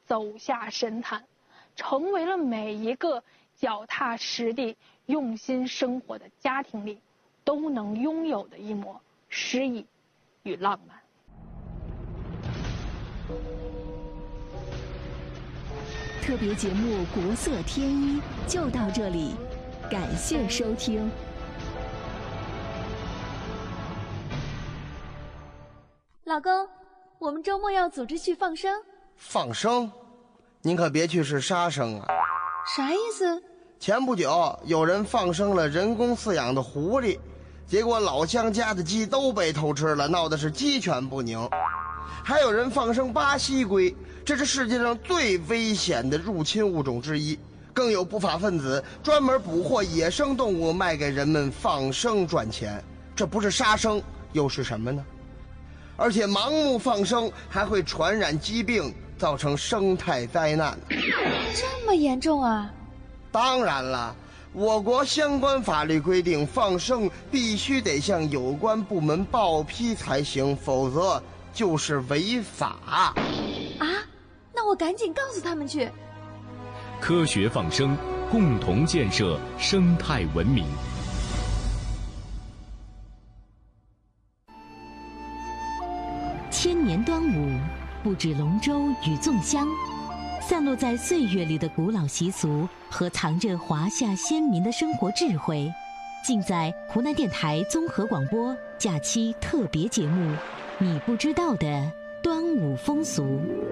走下神坛，成为了每一个脚踏实地、用心生活的家庭里都能拥有的一抹诗意与浪漫。 特别节目《国色天一》就到这里，感谢收听。 老公，我们周末要组织去放生。 放生？您可别去是杀生啊！ 啥意思？ 前不久有人放生了人工饲养的狐狸，结果老乡家的鸡都被偷吃了，闹得是鸡犬不宁。还有人放生巴西龟，这是世界上最危险的入侵物种之一。更有不法分子专门捕获野生动物卖给人们放生赚钱，这不是杀生又是什么呢？而且盲目放生还会传染疾病，造成生态灾难。 这么严重啊？ 当然了，我国相关法律规定，放生必须得向有关部门报批才行，否则就是违法。 啊？那我赶紧告诉他们去。 科学放生，共同建设生态文明。 千年端午，不止龙舟与粽香，散落在岁月里的古老习俗和藏着华夏先民的生活智慧，尽在湖南电台综合广播假期特别节目《你不知道的端午风俗》。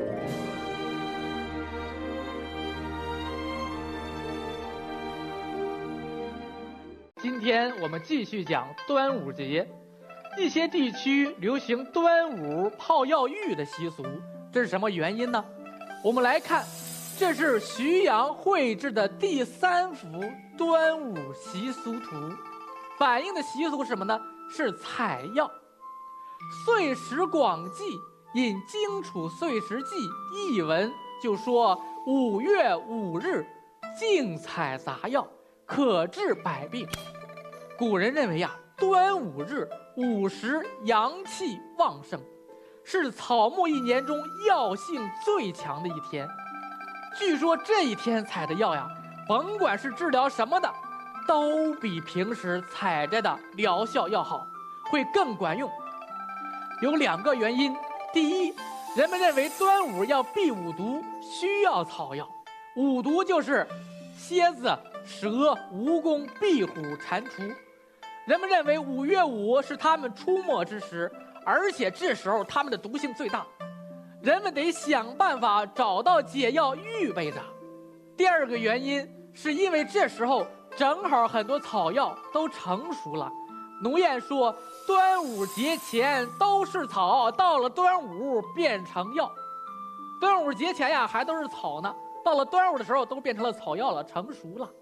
今天我们继续讲端午节。一些地区流行端午泡药浴的习俗，这是什么原因呢？我们来看，这是徐阳绘制的第3幅端午习俗图，反映的习俗是什么呢？是采药。岁时广记引《荆楚岁时记》译文就说：5月5日，竞采杂药，可治百病。古人认为端午日午时阳气旺盛，是草木一年中药性最强的一天。据说这一天采的药甭管是治疗什么的，都比平时采摘的疗效要好，会更管用。有2个原因。第一，人们认为端午要避五毒，需要草药。五毒就是蝎子、蛇、蜈蚣、壁虎、蟾蜍。人们认为5月5是他们出没之时，而且这时候他们的毒性最大，人们得想办法找到解药预备着。第2个原因是因为这时候正好很多草药都成熟了。农谚说端午节前都是草，到了端午变成药。端午节前还都是草呢，到了端午的时候都变成了草药了，成熟了。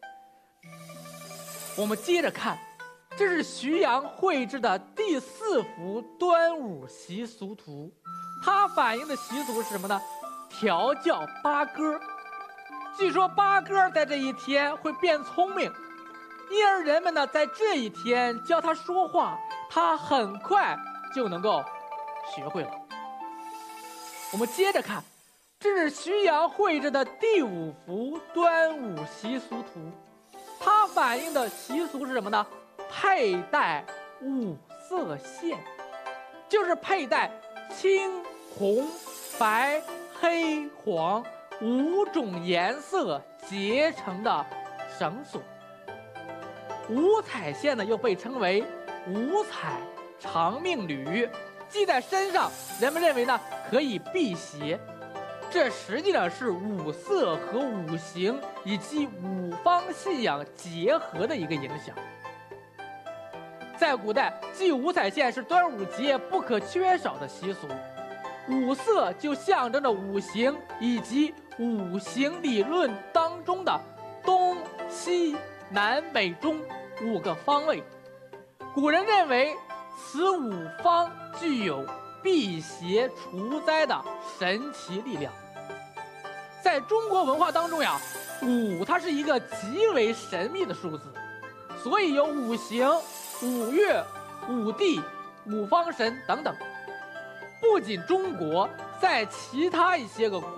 我们接着看，这是徐阳绘制的第4幅端午习俗图，它反映的习俗是什么呢？调教八哥。据说八哥在这一天会变聪明，因而人们在这一天教他说话，他很快就能够学会了。我们接着看，这是徐阳绘制的第5幅端午习俗图，它反映的习俗是什么呢？佩戴5色线，就是佩戴青、红、白、黑、黄5种颜色结成的绳索。五彩线呢，又被称为五彩长命缕，系在身上，人们认为呢可以辟邪。这实际上是五色和五行以及五方信仰结合的一个影响。在古代，系五彩线是端午节不可缺少的习俗。五色就象征着五行以及五行理论当中的东西南北中5个方位。古人认为此5方具有辟邪除灾的神奇力量。在中国文化当中5它是一个极为神秘的数字，所以有5行、5岳、5帝、5方神等等。不仅中国，在其他一些个